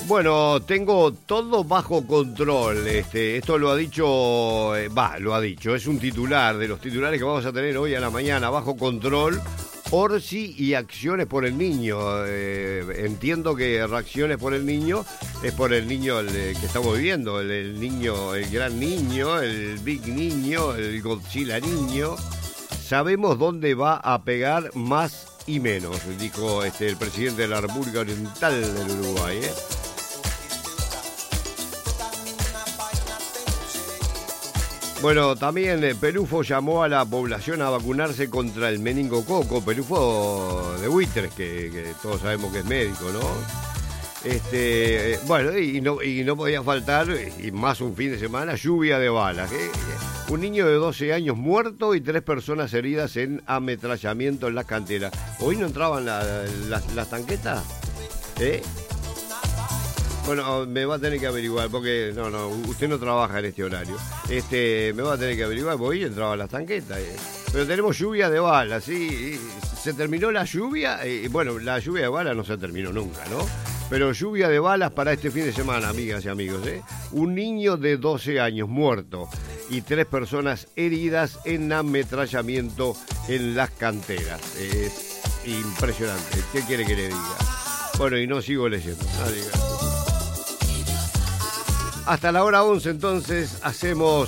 Bueno, tengo todo bajo control. Esto lo ha dicho, es un titular de los titulares que vamos a tener hoy a la mañana. Bajo control, Orsi y Acciones por el Niño. Entiendo que Reacciones por el Niño es por el niño que estamos viviendo, el niño, el gran niño, el big niño, el Godzilla niño. Sabemos dónde va a pegar más y menos, dijo el presidente de la República Oriental del Uruguay. Bueno, también Pelufo llamó a la población a vacunarse contra el meningococo. Pelufo de Buitres, que todos sabemos que es médico, ¿no? Bueno, y no podía faltar, y más un fin de semana, lluvia de balas. Un niño de 12 años muerto y 3 personas heridas en ametrallamiento en las canteras. ¿Hoy no entraban las tanquetas? Bueno, me va a tener que averiguar, porque no, usted no trabaja en este horario. Me va a tener que averiguar, porque hoy entraban las tanquetas. Pero tenemos lluvia de balas, ¿sí? Se terminó la lluvia, bueno, la lluvia de balas no se terminó nunca, ¿no? Pero lluvia de balas para este fin de semana, amigas y amigos, ¿eh? Un niño de 12 años muerto y 3 personas heridas en ametrallamiento en las canteras. Es impresionante. ¿Qué quiere que le diga? Bueno, y no sigo leyendo. No diga. Hasta la hora 11 entonces hacemos